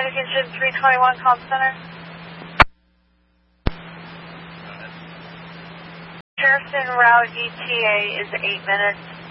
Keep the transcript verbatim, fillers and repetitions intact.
Houston three twenty-one Comm Center. Harrison route E T A is eight minutes.